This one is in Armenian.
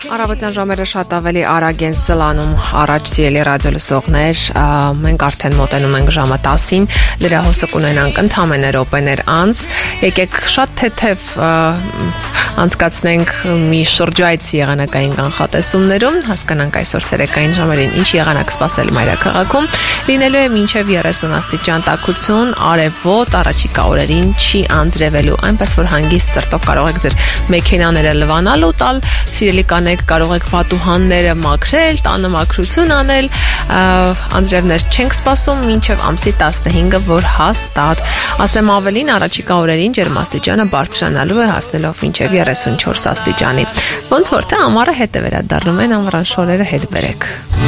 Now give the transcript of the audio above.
Առավոտյան ժամերը շատ ավելի արագ են սլանում առաջ սիրելի ռադիո լսողներ, մենք արդեն մոտենում ենք ժամը 10-ին, լրահոսը կունենանք ընդամենը րոպեներ անց, եկեք շատ թեթև անցկացնենք մի շրջայց եղանակային կանխատեսումներում, հասկանանք այսօր ցերեկային ժամերին ինչ եղանակ սպասել մայրաքաղաքում, լինելու է մինչև 30 աստիճան տաքություն, արևոտ, առաջիկա օրերին չի անձրևելու, այնպես որ հանգիստ սրտով կարող եք ձեր մեքենաները լվանալու տալ, սիրելի կանեք կարող եք պատուհանները մաքրել, տանը մաքրություն անել, անձրևներ չենք սպասում մինչև ամսի 15-ը, որ հաստատ, ասեմ ավելին, առաջիկա օրերին ջերմաստիճանը բարձրանալու է հասնելով մինչև 34 աստիճանի, ոնց որ թե ամառը հետ է վերադառնում, այն ամառան շորերը հետ բերեք։